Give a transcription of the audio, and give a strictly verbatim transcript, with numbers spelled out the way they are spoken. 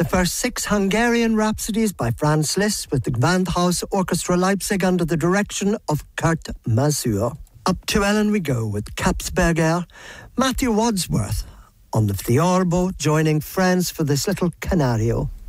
The first six Hungarian Rhapsodies by Franz Liszt with the Gewandhaus Orchestra Leipzig under the direction of Kurt Masur. Up to Ellen we go with Kapsberger, Matthew Wadsworth on the Fiorbo joining friends for this little Canario.